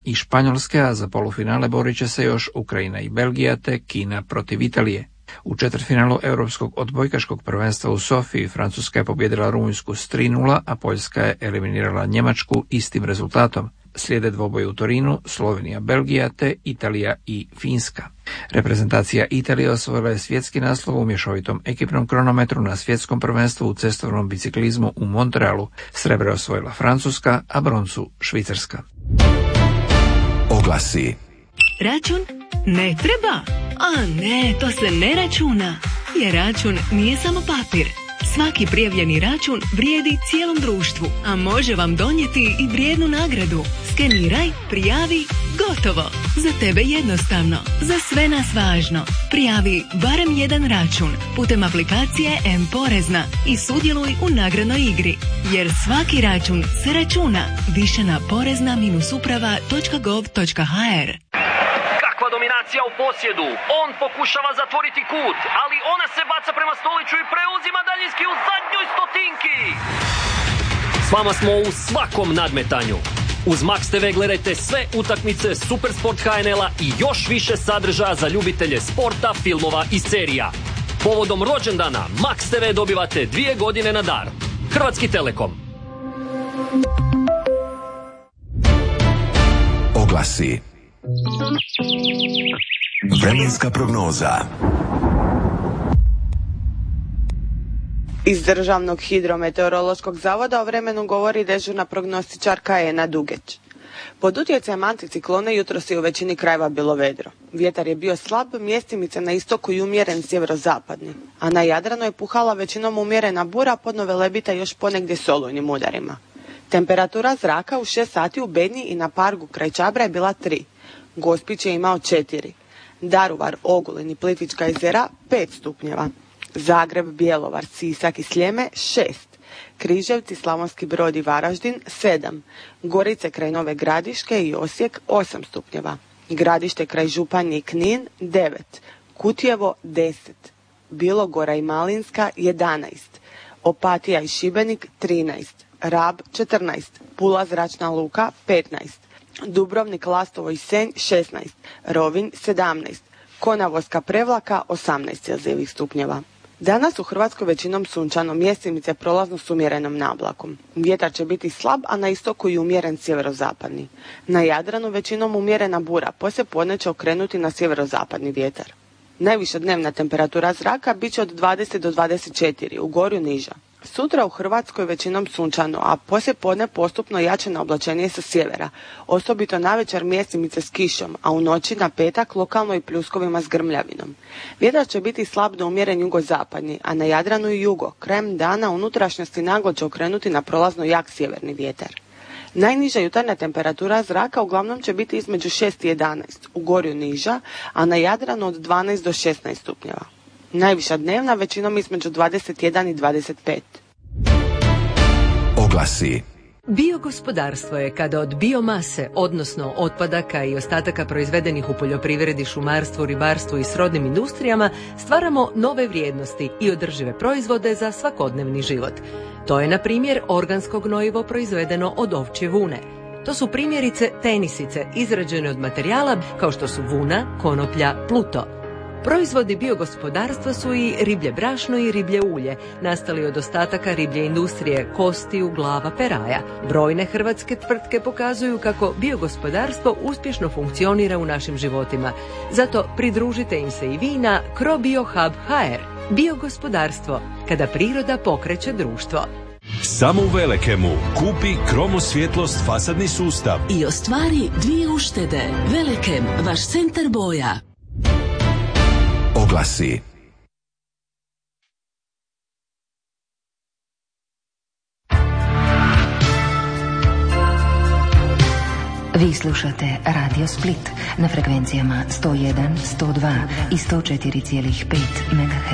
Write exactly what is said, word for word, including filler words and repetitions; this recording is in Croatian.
i Španjolske, a za polufinale borit će se još Ukrajina i Belgija te Kina protiv Italije. U četvrtfinalu Europskog odbojkaškog prvenstva u Sofiji Francuska je pobijedila Rumunjsku s tri nula, a Poljska je eliminirala Njemačku istim rezultatom. Slijede dvoboje u Torinu, Slovenija, Belgija te Italija i Finska. Reprezentacija Italije osvojila je svjetski naslov u mješovitom ekipnom kronometru na svjetskom prvenstvu u cestovnom biciklizmu u Montrealu. Srebro je osvojila Francuska, a broncu Švicarska. Oglasi. Račun ne treba. A ne, to se ne računa. Jer račun nije samo papir. Svaki prijavljeni račun vrijedi cijelom društvu, a može vam donijeti i vrijednu nagradu. Skeniraj, prijavi, gotovo. Za tebe jednostavno, za sve nas važno. Prijavi barem jedan račun putem aplikacije M-Porezna i sudjeluj u nagradnoj igri. Jer svaki račun se računa. Više na porezna uprava točka gov točka ha er. Dominacija u posjedu, on pokušava zatvoriti kut, ali ona se baca prema Stoliću i preuzima daljinski u zadnjoj stotinki. S vama smo u svakom nadmetanju. Uz Max te ve gledajte sve utakmice Supersport ha en el-a i još više sadržaja za ljubitelje sporta, filmova i serija. Povodom rođendana Max te ve dobivate dvije godine na dar. Hrvatski Telekom. Oglasi. Vremenska prognoza. Iz Državnog hidrometeorološkog zavoda o vremenu govori dežurna prognostičarka Ena Dugeć. Pod utjecajem anticiklona jutros je u većini krajeva bilo vedro. Vjetar je bio slab, mjestimice na istoku i umjeren sjeverozapadni, a na Jadranu je puhala većinom umjerena bura, podno Velebita još ponegdje s olujnim udarima. Temperatura zraka u šest sati u Bednji i na Pargu kraj Čabra je bila tri. Gospić je imao četiri. Daruvar, Ogulin i Plitvička jezera pet stupnjeva. Zagreb, Bjelovar, Sisak i Sljeme šest. Križevci, Slavonski Brod i Varaždin sedam. Gorice kraj Nove Gradiške i Osijek osam stupnjeva. Gradište kraj Županje i Knin devet. Kutjevo deset. Bilogora i Malinska jedanaest. Opatija i Šibenik trinaest. Rab četrnaest. Pula zračna luka petnaest. Dubrovnik, Lastovo i Senj šesnaest, Rovinj sedamnaest, Konavolska Prevlaka osamnaest celzijevih stupnjeva. Danas u Hrvatskoj većinom sunčano, mjestimice prolazno s umjerenom nablakom. Vjetar će biti slab, a na istoku i umjeren sjeverozapadni. Na Jadranu većinom umjerena bura, poslije podne će okrenuti na sjeverozapadni vjetar. Najviša dnevna temperatura zraka bit će od dvadeset do dvadeset četiri, u Gorju niža. Sutra u Hrvatskoj većinom sunčano, a poslije podne postupno jačeno oblačenje sa sjevera, osobito navečer mjestimice s kišom, a u noći na petak lokalno i pljuskovima s grmljavinom. Vjetar će biti slab do umjeren jugozapadni, a na Jadranu i jugo, krajem dana unutrašnjosti naglo će okrenuti na prolazno jak sjeverni vjetar. Najniža jutarnja temperatura zraka uglavnom će biti između šest i jedanaest, u Gorju niža, a na Jadranu od dvanaest do šesnaest stupnjeva. Najviša dnevna većinom između dvadeset jedan i dvadeset pet. Oglasi. Biogospodarstvo je kada od biomase, odnosno otpadaka i ostataka proizvedenih u poljoprivredi, šumarstvu, ribarstvu i srodnim industrijama, stvaramo nove vrijednosti i održive proizvode za svakodnevni život. To je, na primjer, organsko gnojivo proizvedeno od ovčje vune. To su primjerice tenisice izrađene od materijala kao što su vuna, konoplja, pluto. Proizvodi biogospodarstva su i riblje brašno i riblje ulje, nastali od ostataka riblje industrije, kostiju, glava, peraja. Brojne hrvatske tvrtke pokazuju kako biogospodarstvo uspješno funkcionira u našim životima. Zato pridružite im se i vi na CroBioHub točka ha er. Biogospodarstvo, kada priroda pokreće društvo. Samo u Velekemu kupi Kromosvjetlost fasadni sustav i ostvari dvije uštede. Velekem, vaš centar boja. Oglasi. Vi slušate Radio Split na frekvencijama sto jedan, sto dva i sto četiri zarez pet megaherca.